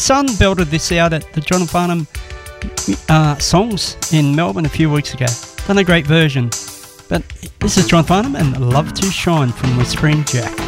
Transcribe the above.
Sun belted this out at the John Farnham Songs in Melbourne a few weeks ago. Done a great version. But this is John Farnham and Love to Shine from Whispering Jack.